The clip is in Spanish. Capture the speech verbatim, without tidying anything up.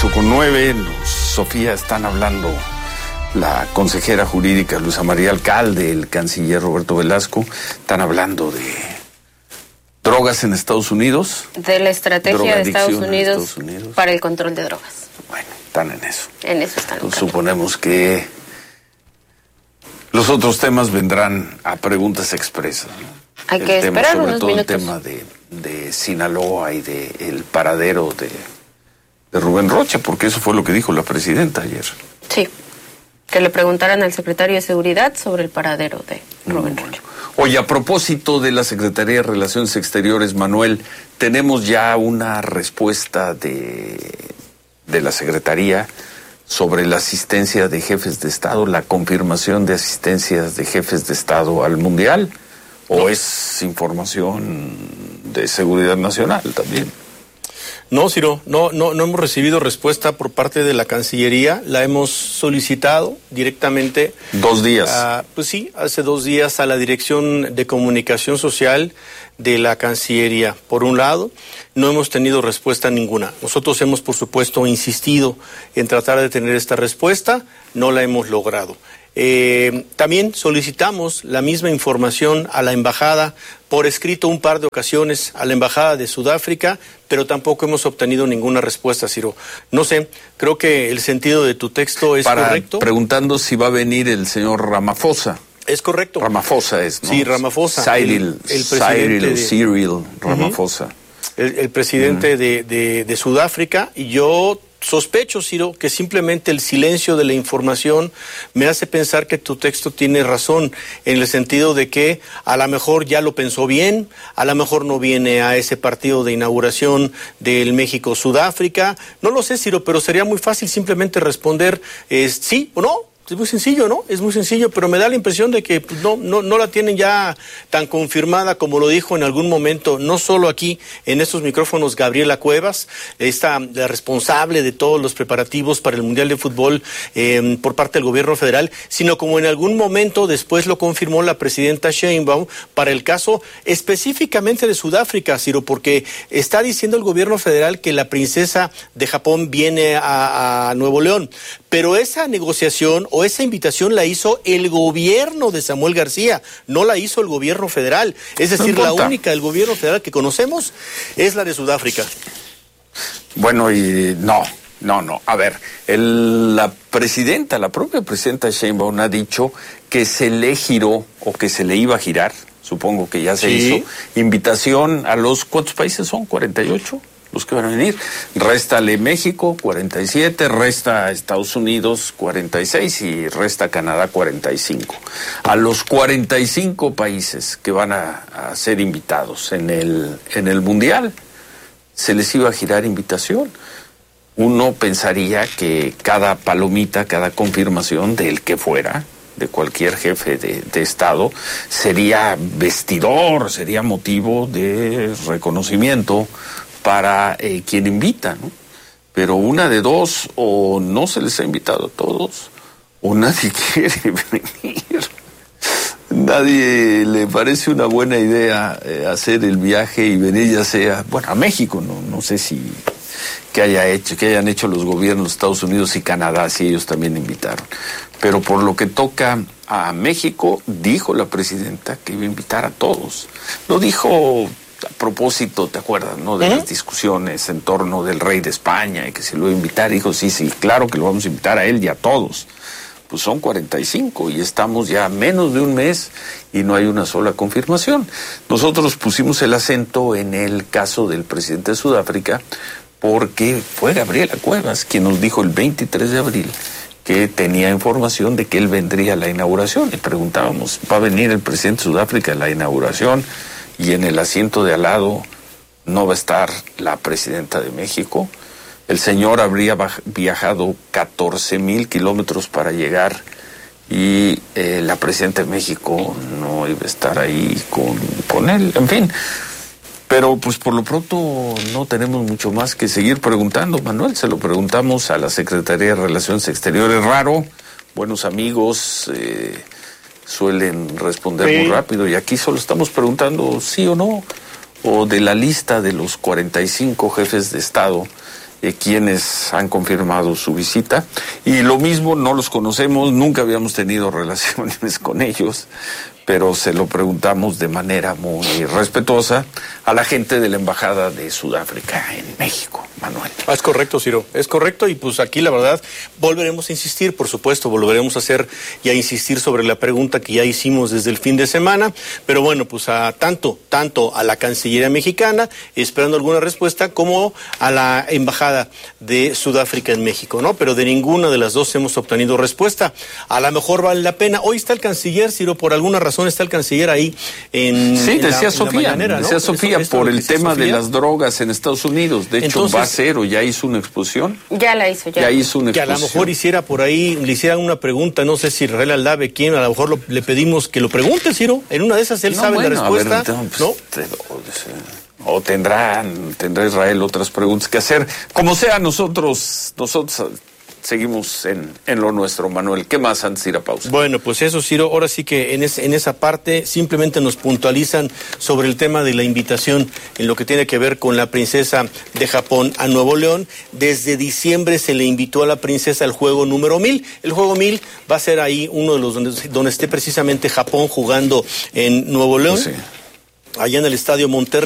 ocho con nueve, Sofía, están hablando la consejera jurídica Luisa María Alcalde, el canciller Roberto Velasco, están hablando de drogas en Estados Unidos. De la estrategia de Estados Unidos, Estados Unidos para el control de drogas. Bueno, están en eso. En eso están. Entonces, suponemos que los otros temas vendrán a preguntas expresas, ¿no? Hay el que tema, esperar sobre unos todo minutos. el tema de, de Sinaloa y de el paradero de, de Rubén Rocha, porque eso fue lo que dijo la presidenta ayer. Sí, que le preguntaran al secretario de Seguridad sobre el paradero de Rubén Muy Rocha. bueno. Oye, a propósito de la Secretaría de Relaciones Exteriores, Manuel, tenemos ya una respuesta de, de la Secretaría sobre la asistencia de jefes de Estado, la confirmación de asistencias de jefes de Estado al Mundial, ¿o es información de seguridad nacional también? No, Ciro, no, no, no hemos recibido respuesta por parte de la Cancillería, la hemos solicitado directamente. Dos días. A, pues sí, hace dos días a la Dirección de Comunicación Social de la Cancillería. Por un lado, no hemos tenido respuesta ninguna. Nosotros hemos, por supuesto, insistido en tratar de tener esta respuesta, no la hemos logrado. Eh, también solicitamos la misma información a la embajada por escrito un par de ocasiones, a la embajada de Sudáfrica, pero tampoco hemos obtenido ninguna respuesta, Ciro. No sé, creo que el sentido de tu texto es Para, correcto. Preguntando si va a venir el señor Ramaphosa. Es correcto. Ramaphosa es, ¿no? Sí, Ramaphosa. Cyril, el, el presidente Cyril, de, Cyril Ramaphosa. Uh-huh. el, el presidente uh-huh. de, de, de Sudáfrica, y yo sospecho, Ciro, que simplemente el silencio de la información me hace pensar que tu texto tiene razón, en el sentido de que a lo mejor ya lo pensó bien, a lo mejor no viene a ese partido de inauguración del México-Sudáfrica. No lo sé, Ciro, pero sería muy fácil simplemente responder eh, sí o no. Es muy sencillo, ¿no? Es muy sencillo, pero me da la impresión de que pues, no, no, no la tienen ya tan confirmada como lo dijo en algún momento, no solo aquí en estos micrófonos Gabriela Cuevas, esta la responsable de todos los preparativos para el Mundial de Fútbol eh, por parte del gobierno federal, sino como en algún momento después lo confirmó la presidenta Sheinbaum para el caso específicamente de Sudáfrica, Ciro, porque está diciendo el gobierno federal que la princesa de Japón viene a, a Nuevo León, pero esa negociación o esa invitación la hizo el gobierno de Samuel García, no la hizo el gobierno federal. Es decir, no la única del gobierno federal que conocemos es la de Sudáfrica. Bueno, y no, no, no. A ver, el, la presidenta, la propia presidenta Sheinbaum ha dicho que se le giró o que se le iba a girar, supongo que ya se sí. hizo, invitación a los, ¿cuántos países son? ¿cuarenta y ocho? Los que van a venir. Réstale México, cuarenta y siete, resta Estados Unidos, cuarenta y seis y resta Canadá, cuarenta y cinco. A los cuarenta y cinco países que van a, a ser invitados en el, en el Mundial, se les iba a girar invitación. Uno pensaría que cada palomita, cada confirmación del que fuera, de cualquier jefe de, de Estado, sería vestidor, sería motivo de reconocimiento para eh, quien invita, ¿no? Pero una de dos, o no se les ha invitado a todos, o nadie quiere venir. Nadie le parece una buena idea eh, hacer el viaje y venir, ya sea, bueno, a México, no, no sé si que haya hecho, que hayan hecho los gobiernos de Estados Unidos y Canadá, si ellos también invitaron. Pero por lo que toca a México, dijo la presidenta que iba a invitar a todos. No dijo a propósito, ¿te acuerdas, no? De ¿Eh? las discusiones en torno del rey de España y que se lo iba a invitar. Dijo, sí, sí, claro que lo vamos a invitar a él y a todos. Pues son cuarenta y cinco y estamos ya a menos de un mes y no hay una sola confirmación. Nosotros pusimos el acento en el caso del presidente de Sudáfrica porque fue Gabriela Cuevas quien nos dijo el veintitrés de abril que tenía información de que él vendría a la inauguración. Y preguntábamos, ¿va a venir el presidente de Sudáfrica a la inauguración? Y en el asiento de al lado no va a estar la presidenta de México. El señor habría viajado catorce mil kilómetros para llegar y eh, la presidenta de México no iba a estar ahí con, con él. En fin, pero pues por lo pronto no tenemos mucho más que seguir preguntando, Manuel. Se lo preguntamos a la Secretaría de Relaciones Exteriores. Raro, buenos amigos... Eh, suelen responder sí. muy rápido y aquí solo estamos preguntando sí o no, o de la lista de los cuarenta y cinco jefes de Estado eh, quienes han confirmado su visita. Y lo mismo, no los conocemos, nunca habíamos tenido relaciones con ellos, pero se lo preguntamos de manera muy respetuosa a la gente de la Embajada de Sudáfrica en México, Manuel. Ah, es correcto, Ciro, es correcto, y pues aquí la verdad volveremos a insistir, por supuesto, volveremos a hacer y a insistir sobre la pregunta que ya hicimos desde el fin de semana, pero bueno, pues a tanto, tanto a la Cancillería mexicana, esperando alguna respuesta, como a la Embajada de Sudáfrica en México, ¿no? Pero de ninguna de las dos hemos obtenido respuesta. A lo mejor vale la pena. Hoy está el canciller, Ciro, por alguna razón está el canciller ahí en Sí, en decía la, Sofía, en la mañanera, ¿no? decía Sofía, Esto- esto por lo que el decía tema de Sofía. las drogas en Estados Unidos. De hecho, Entonces- va a ser o ya hizo una exposición. Ya la hizo, ya. Ya hizo una Que a lo exposición. mejor hiciera por ahí, le hicieran una pregunta, no sé si Israel Aldave, quién, a lo mejor lo- le pedimos que lo pregunte, Ciro, en una de esas él No, sabe bueno, la a ver, respuesta, no, pues, ¿no? te- o, o tendrán, tendrá Israel otras preguntas que hacer. Como sea, nosotros, nosotros seguimos en, en lo nuestro, Manuel. ¿Qué más antes de ir a pausa? Bueno, pues eso, Ciro, ahora sí que en, es- en esa parte simplemente nos puntualizan sobre el tema de la invitación en lo que tiene que ver con la princesa de Japón a Nuevo León. Desde diciembre se le invitó a la princesa al juego número mil. El juego mil va a ser ahí uno de los donde, donde esté precisamente Japón jugando en Nuevo León, Pues sí. allá en el Estadio Monterrey.